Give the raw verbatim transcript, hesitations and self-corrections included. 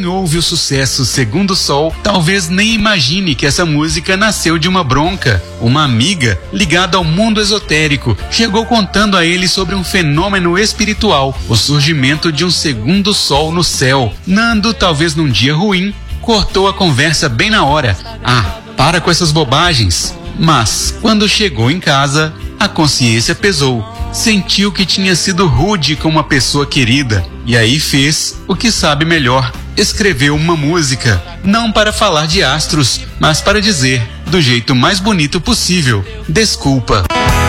quem ouve o sucesso Segundo Sol talvez nem imagine que essa música nasceu de uma bronca. Uma amiga ligada ao mundo esotérico chegou contando a ele sobre um fenômeno espiritual, o surgimento de um segundo sol no céu. Nando, talvez num dia ruim, cortou a conversa bem na hora. Ah, para com essas bobagens. Mas, quando chegou em casa, a consciência pesou. Sentiu que tinha sido rude com uma pessoa querida. E aí fez o que sabe melhor. Escreveu uma música, não para falar de astros, mas para dizer, do jeito mais bonito possível, desculpa.